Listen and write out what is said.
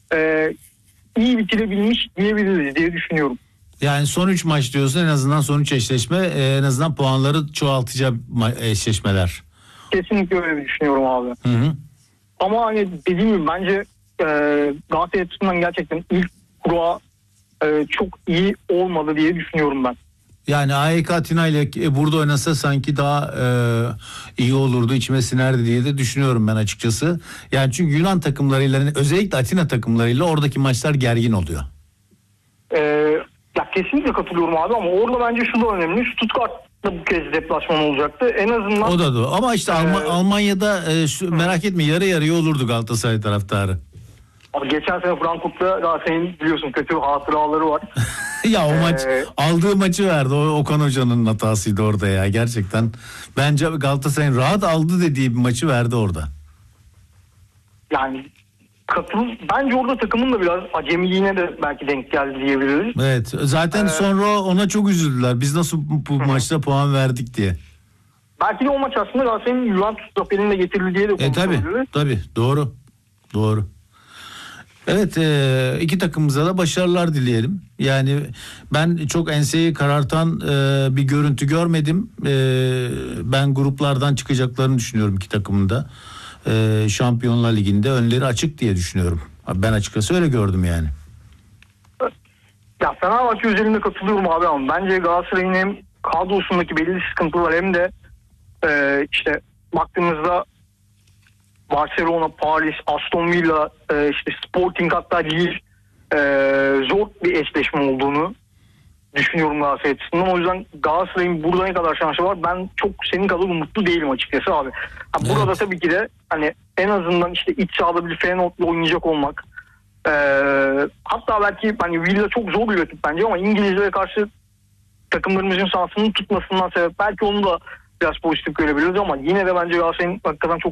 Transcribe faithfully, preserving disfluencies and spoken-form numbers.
e, iyi bitirebilmiş diyebiliriz diye düşünüyorum. Yani son üç maç diyorsun, en azından son üç eşleşme en azından puanları çoğaltacak eşleşmeler. Kesinlikle öyle düşünüyorum abi. Hı hı. Ama hani dediğim gibi bence e, Galatasaray açısından gerçekten ilk kura e, çok iyi olmadı diye düşünüyorum ben. Yani A Y K Atina ile burada oynasa sanki daha e, iyi olurdu, içime sinerdi diye de düşünüyorum ben açıkçası. Yani çünkü Yunan takımlarıyla, özellikle Atina takımlarıyla oradaki maçlar gergin oluyor. E, ya kesinlikle katılıyorum abi ama orada bence şu da önemli. Stuttgart'ta bu kez deplasman olacaktı. En azından... O da doğru. Ama işte e, Alm- Almanya'da e, şu, merak etme, yarı yarıya olurdu Galatasaray taraftarı. Abi geçen sene Frankfurt'ta Galatasaray'ın biliyorsun kötü hatıraları var. Ya o Ee, maç, aldığı maçı verdi. O Okan Hoca'nın hatasıydı orada ya. Gerçekten bence Galatasaray'ın rahat aldı dediği bir maçı verdi orada. Yani katıl, bence orada takımın da biraz acemiliğine de belki denk geldi diyebiliriz. Evet. Zaten Ee, sonra ona çok üzüldüler. Biz nasıl bu, bu maçta puan verdik diye. Belki de o maç aslında Galatasaray'ın Juventus zaferini de getirdi diye de E tabii. konuşulabilir. Tabii. Doğru. Doğru. Evet, e, iki takımımıza da başarılar dileyelim. Yani ben çok enseyi karartan e, bir görüntü görmedim. E, ben gruplardan çıkacaklarını düşünüyorum iki takımın da. E, Şampiyonlar Ligi'nde önleri açık diye düşünüyorum. Ben açıkçası öyle gördüm yani. Ya Fenerbahçe üzerinde katılıyorum abi ama bence Galatasaray'ın hem kadrosundaki belli sıkıntılar hem de e, işte baktığımızda Barcelona, Paris, Aston Villa, e, işte Sporting, hatta Lille e, zor bir eşleşme olduğunu düşünüyorum Galatasaray açısından. O yüzden Galatasaray'ın burada ne kadar şansı var, ben çok senin kadar umutlu değilim açıkçası abi. Ha, Evet. burada tabii ki de hani en azından işte iç sahada bir Feyenoord'la oynayacak olmak, e, hatta belki hani Villa çok zor bir rakip bence ama İngilizlere karşı takımlarımızın sahasının tutmasından sebep belki onu da biraz pozitif görebiliriz ama yine de bence Galatasaray'ın hakikaten çok